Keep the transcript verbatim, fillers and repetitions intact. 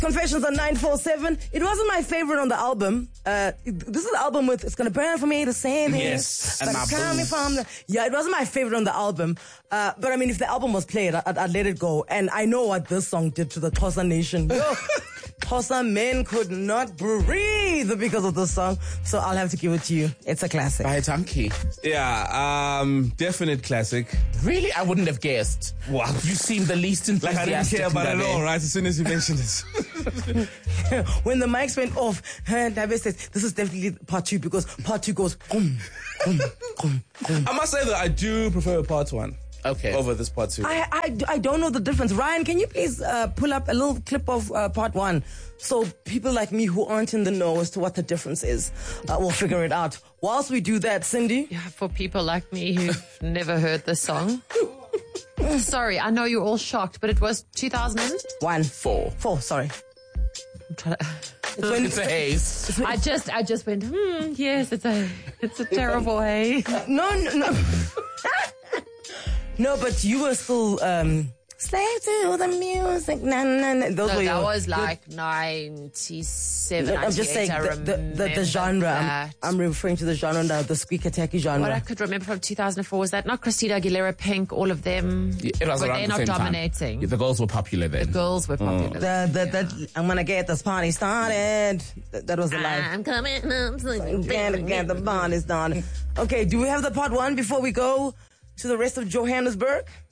Confessions on nine four seven. It wasn't my favorite on the album. Uh, it, this is the album with It's Gonna Burn For Me to Say This. Yes. Like, coming from the, yeah, it wasn't my favorite on the album. Uh, but I mean, if the album was played, I'd, I'd let it go. And I know what this song did to the Xhosa nation. Yo, Xhosa men could not breathe because of this song. So I'll have to give it to you. It's a classic. By Tanki. Yeah, um, definite classic. Really? I wouldn't have guessed. Wow. You seem the least Like I enthusiastic. didn't care about it Ndaba. all, right? As soon as you mentioned it. When the mics went off, Ndaba says, this is definitely part two because part two goes, boom, boom, boom, boom. I must say that I do prefer part one. Okay. Over this part two. I, I, I don't know the difference. Ryan, can you please uh, pull up a little clip of uh, part one so people like me who aren't in the know as to what the difference is uh, will figure it out. Whilst we do that, Cindy. Yeah, for people like me who've never heard the song. Sorry, I know you're all shocked, but it was two thousand One. Four. Four, sorry. I'm trying to... It's when It's a haze. I just, I just went, hmm, yes, it's a, it's a terrible haze. No, no, no. No, but you were still um, slave to the music. Nah, nah, nah. Those No, were that your, was like ninety-seven, I'm just saying ninety-eight, the, the, the, the genre. I'm, I'm referring to the genre, the, the squeaker tacky genre. What I could remember from two thousand four was that not Christina Aguilera, Pink, all of them. Yeah, it was were around they the not same time. dominating? Yeah, the girls were popular then. The girls were popular. The, the, the, I'm gonna get this party started. That, that was the line. I'm coming up to Get, get the party started. Okay, do we have the part one before we go to the rest of Johannesburg?